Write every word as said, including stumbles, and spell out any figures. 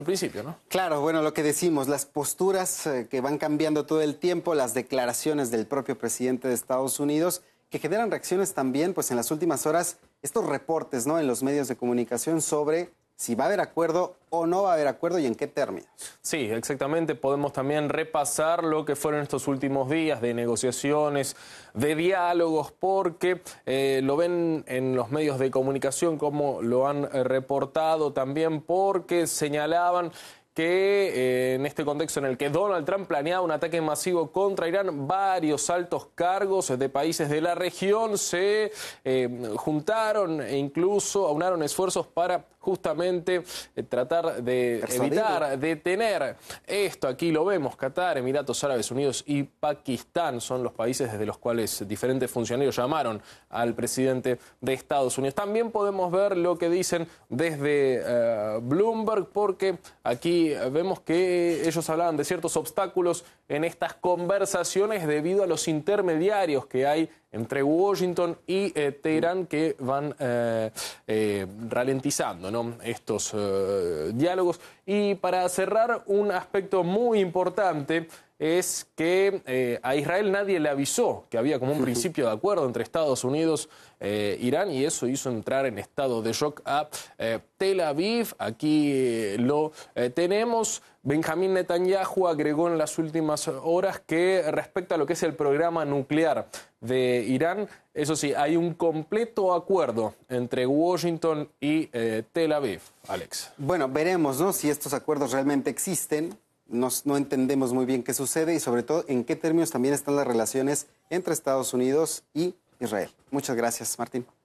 al principio, ¿no? Claro, bueno, lo que decimos, las posturas eh, que van cambiando todo el tiempo, las declaraciones del propio presidente de Estados Unidos, que generan reacciones también, pues en las últimas horas, estos reportes, ¿no?, en los medios de comunicación sobre si va a haber acuerdo o no va a haber acuerdo y en qué términos. Sí, exactamente. Podemos también repasar lo que fueron estos últimos días de negociaciones, de diálogos, porque eh, lo ven en los medios de comunicación como lo han eh, reportado también, porque señalaban que eh, en este contexto en el que Donald Trump planeaba un ataque masivo contra Irán, varios altos cargos de países de la región se eh, juntaron e incluso aunaron esfuerzos para justamente eh, tratar de evitar, detener esto. Aquí lo vemos, Qatar, Emiratos Árabes Unidos y Pakistán son los países desde los cuales diferentes funcionarios llamaron al presidente de Estados Unidos. También podemos ver lo que dicen desde eh, Bloomberg, porque aquí vemos que ellos hablaban de ciertos obstáculos en estas conversaciones debido a los intermediarios que hay entre Washington y eh, Teherán, que van eh, eh, ralentizando, ¿no?, estos eh, diálogos. Y para cerrar, un aspecto muy importante es que eh, a Israel nadie le avisó que había como un principio de acuerdo entre Estados Unidos e eh, Irán, y eso hizo entrar en estado de shock a eh, Tel Aviv. Aquí eh, lo eh, tenemos. Benjamín Netanyahu agregó en las últimas horas que respecto a lo que es el programa nuclear de Irán, eso sí, hay un completo acuerdo entre Washington y eh, Tel Aviv. Alex. Bueno, veremos, ¿no?, si estos acuerdos realmente existen. Nos, no entendemos muy bien qué sucede y sobre todo en qué términos también están las relaciones entre Estados Unidos y Israel. Muchas gracias, Martín.